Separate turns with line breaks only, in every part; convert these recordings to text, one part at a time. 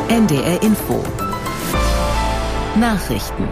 NDR Info. Nachrichten.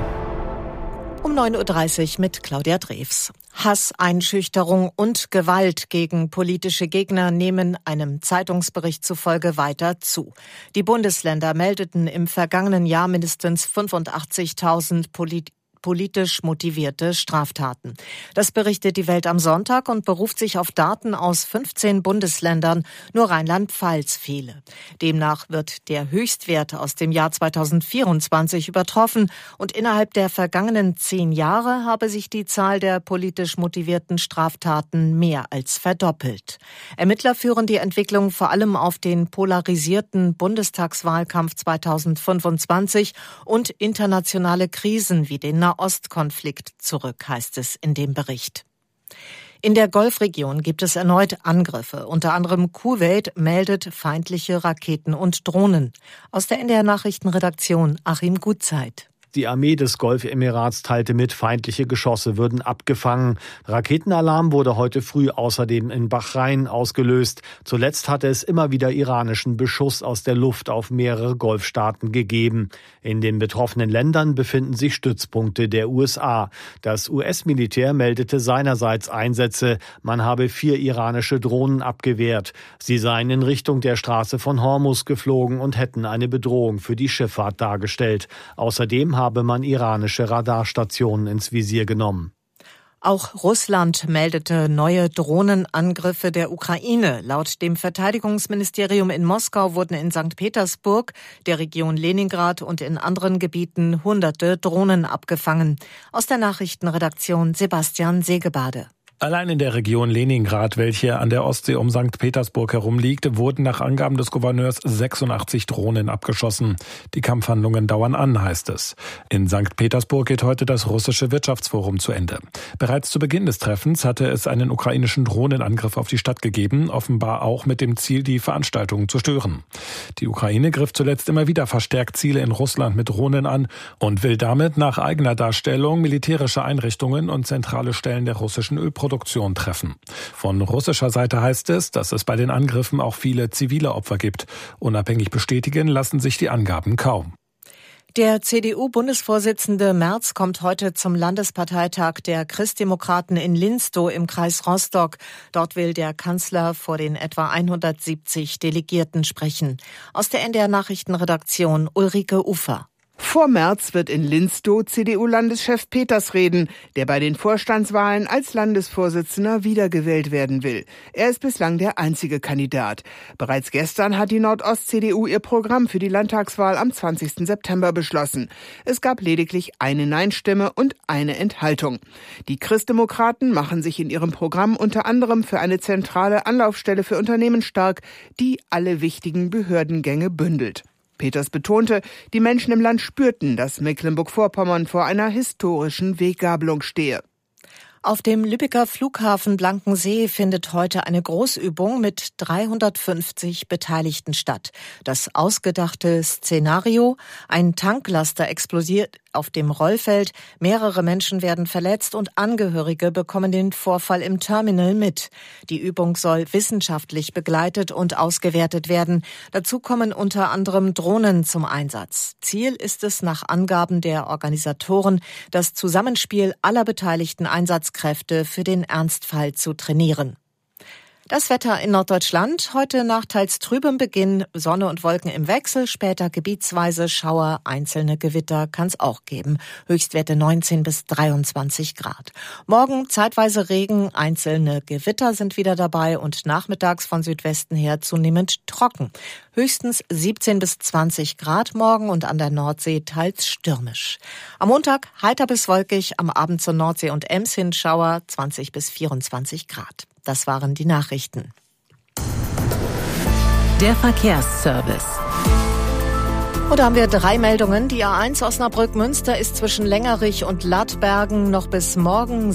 Um 9.30 Uhr mit Claudia Drews. Hass, Einschüchterung und Gewalt gegen politische Gegner nehmen einem Zeitungsbericht zufolge weiter zu. Die Bundesländer meldeten im vergangenen Jahr mindestens 85.000 politisch motivierte Straftaten. Das berichtet die Welt am Sonntag und beruft sich auf Daten aus 15 Bundesländern, nur Rheinland-Pfalz fehle. Demnach wird der Höchstwert aus dem Jahr 2024 übertroffen und innerhalb der vergangenen 10 Jahre habe sich die Zahl der politisch motivierten Straftaten mehr als verdoppelt. Ermittler führen die Entwicklung vor allem auf den polarisierten Bundestagswahlkampf 2025 und internationale Krisen wie den Nahostkonflikt zurück, heißt es in dem Bericht. In der Golfregion gibt es erneut Angriffe. Unter anderem Kuwait meldet feindliche Raketen und Drohnen. Aus der NDR Nachrichtenredaktion Achim Gutzeit.
Die Armee des Golfemirats teilte mit, feindliche Geschosse würden abgefangen. Raketenalarm wurde heute früh außerdem in Bahrain ausgelöst. Zuletzt hatte es immer wieder iranischen Beschuss aus der Luft auf mehrere Golfstaaten gegeben. In den betroffenen Ländern befinden sich Stützpunkte der USA. Das US-Militär meldete seinerseits Einsätze. Man habe 4 iranische Drohnen abgewehrt. Sie seien in Richtung der Straße von Hormuz geflogen und hätten eine Bedrohung für die Schifffahrt dargestellt. Außerdem habe man iranische Radarstationen ins Visier genommen.
Auch Russland meldete neue Drohnenangriffe der Ukraine. Laut dem Verteidigungsministerium in Moskau wurden in St. Petersburg, der Region Leningrad und in anderen Gebieten hunderte Drohnen abgefangen. Aus der Nachrichtenredaktion Sebastian Segebade.
Allein in der Region Leningrad, welche an der Ostsee um St. Petersburg herum liegt, wurden nach Angaben des Gouverneurs 86 Drohnen abgeschossen. Die Kampfhandlungen dauern an, heißt es. In St. Petersburg geht heute das russische Wirtschaftsforum zu Ende. Bereits zu Beginn des Treffens hatte es einen ukrainischen Drohnenangriff auf die Stadt gegeben, offenbar auch mit dem Ziel, die Veranstaltung zu stören. Die Ukraine griff zuletzt immer wieder verstärkt Ziele in Russland mit Drohnen an und will damit nach eigener Darstellung militärische Einrichtungen und zentrale Stellen der russischen Ölproduktion treffen. Von russischer Seite heißt es, dass es bei den Angriffen auch viele zivile Opfer gibt. Unabhängig bestätigen lassen sich die Angaben kaum.
Der CDU-Bundesvorsitzende Merz kommt heute zum Landesparteitag der Christdemokraten in Linstow im Kreis Rostock. Dort will der Kanzler vor den etwa 170 Delegierten sprechen. Aus der NDR Nachrichtenredaktion Ulrike Ufer.
Vor Merz wird in Linstow CDU-Landeschef Peters reden, der bei den Vorstandswahlen als Landesvorsitzender wiedergewählt werden will. Er ist bislang der einzige Kandidat. Bereits gestern hat die Nordost-CDU ihr Programm für die Landtagswahl am 20. September beschlossen. Es gab lediglich eine Nein-Stimme und eine Enthaltung. Die Christdemokraten machen sich in ihrem Programm unter anderem für eine zentrale Anlaufstelle für Unternehmen stark, die alle wichtigen Behördengänge bündelt. Peters betonte, die Menschen im Land spürten, dass Mecklenburg-Vorpommern vor einer historischen Weggabelung stehe.
Auf dem Lübecker Flughafen Blankensee findet heute eine Großübung mit 350 Beteiligten statt. Das ausgedachte Szenario: ein Tanklaster explodiert auf dem Rollfeld, mehrere Menschen werden verletzt und Angehörige bekommen den Vorfall im Terminal mit. Die Übung soll wissenschaftlich begleitet und ausgewertet werden. Dazu kommen unter anderem Drohnen zum Einsatz. Ziel ist es nach Angaben der Organisatoren, das Zusammenspiel aller beteiligten Einsatzkräfte für den Ernstfall zu trainieren. Das Wetter in Norddeutschland: heute nach teils trübem Beginn, Sonne und Wolken im Wechsel, später gebietsweise Schauer, einzelne Gewitter kann es auch geben. Höchstwerte 19 bis 23 Grad. Morgen zeitweise Regen, einzelne Gewitter sind wieder dabei und nachmittags von Südwesten her zunehmend trocken. Höchstens 17 bis 20 Grad morgen und an der Nordsee teils stürmisch. Am Montag heiter bis wolkig, am Abend zur Nordsee und Ems hin Schauer, 20 bis 24 Grad. Das waren die Nachrichten.
Der Verkehrsservice.
Und da haben wir 3 Meldungen. Die A1 Osnabrück-Münster ist zwischen Längerich und Lattbergen noch bis morgen